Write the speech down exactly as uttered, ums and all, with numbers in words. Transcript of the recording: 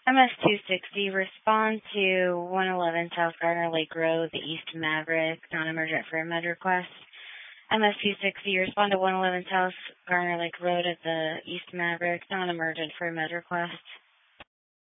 M S two sixty, respond to one eleven South Gardner Lake Road, the East Maverick, non-emergent for a med request. M S two sixty, respond to one eleven South Gardner Lake Road at the East Maverick, non-emergent for a med request.